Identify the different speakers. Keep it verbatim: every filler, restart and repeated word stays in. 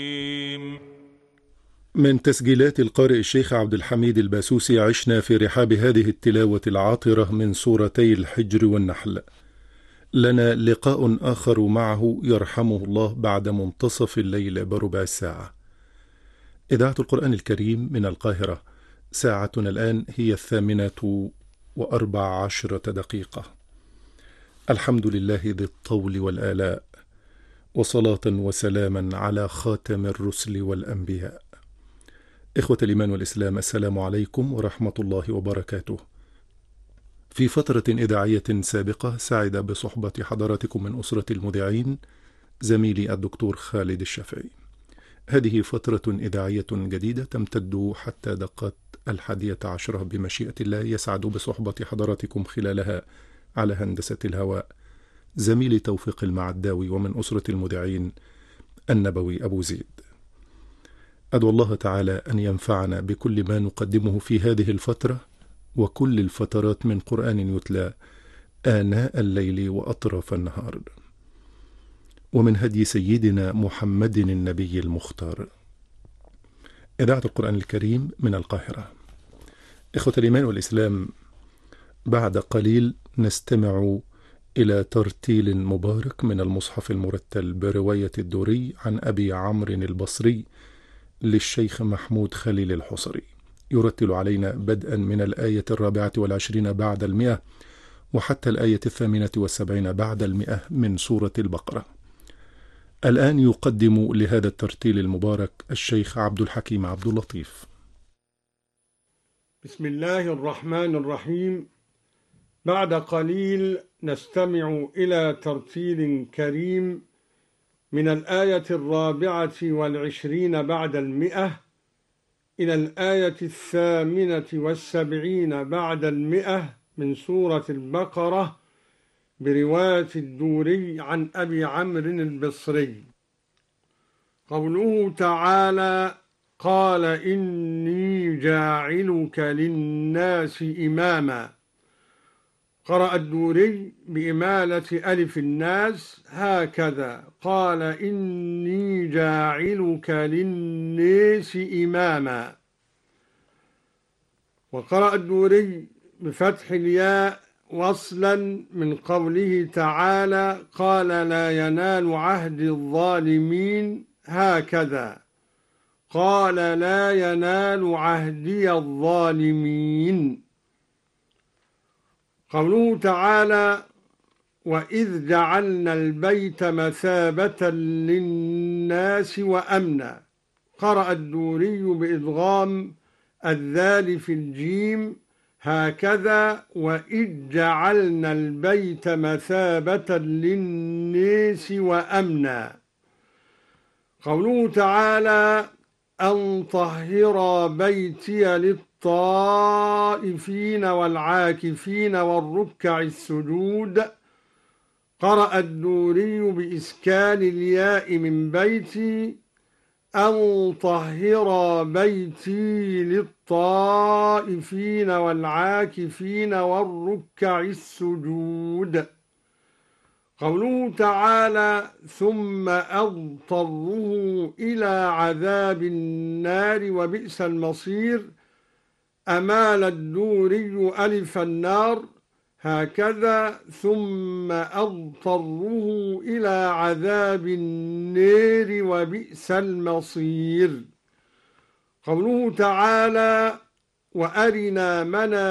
Speaker 1: من تسجيلات القارئ الشيخ عبد الحميد الباسوسي عشنا في رحاب هذه التلاوة العاطرة من سورتي الحجر والنحل. لنا لقاء آخر معه يرحمه الله بعد منتصف الليل بربع ساعة. إذاعة القرآن الكريم من القاهرة، ساعتنا الآن هي الثامنة وأربع عشرة دقيقة. الحمد لله ذي الطول والآلاء، وصلاة وسلاما على خاتم الرسل والأنبياء. إخوة الإيمان والإسلام، السلام عليكم ورحمة الله وبركاته. في فترة إذاعية سابقة سعد بصحبة حضراتكم من أسرة المذيعين زميلي الدكتور خالد الشافعي. هذه فترة إذاعية جديدة تمتد حتى دقات الحادية عشرة بمشيئة الله. يسعد بصحبة حضراتكم خلالها على هندسة الهواء زميلي توفيق المعداوي، ومن أسرة المذيعين النبوي أبو زيد. أدعو الله تعالى أن ينفعنا بكل ما نقدمه في هذه الفترة وكل الفترات من قرآن يتلى آناء الليل وأطراف النهار، ومن هدي سيدنا محمد النبي المختار. إذاعة القرآن الكريم من القاهرة. إخوة الإيمان والإسلام، بعد قليل نستمع إلى ترتيل مبارك من المصحف المرتل برواية الدوري عن أبي عمرو البصري للشيخ محمود خليل الحصري، يرتل علينا بدءا من الآية الرابعة والعشرين بعد المئة وحتى الآية الثامنة والسبعين بعد المئة من سورة البقرة. الآن يقدم لهذا الترتيل المبارك الشيخ عبد الحكيم عبد اللطيف.
Speaker 2: بسم الله الرحمن الرحيم. بعد قليل نستمع إلى ترتيل كريم من الآية الرابعة والعشرين بعد المئة إلى الآية الثامنة والسبعين بعد المئة من سورة البقرة برواية الدوري عن أبي عمرو البصري. قوله تعالى: قال إني جاعلك للناس إماما. قرأ الدوري بإمالة ألف الناس هكذا: قال إني جاعلك للناس إماما. وقرأ الدوري بفتح الياء وصلا من قوله تعالى: قال لا ينال عهد الظالمين هكذا: قال لا ينال عهدي الظالمين. قوله تعالى: وإذ جعلنا البيت مثابة للناس وأمنا. قرأ الدوري بإدغام الذال في الجيم هكذا: وإذ جعلنا البيت مثابة للناس وأمنا. قوله تعالى: أن طهر بيتي للطائفين والعاكفين والركع السجود. قرأ الدوري بإسكان الياء من بيتي: أن طهر بيتي للطائفين والعاكفين والركع السجود. قوله تعالى: ثم أضطره إلى عذاب النار وبئس المصير. أمال الدوري ألف النار هكذا: ثم أضطره إلى عذاب النار وبئس المصير. قوله تعالى: وأرنا منا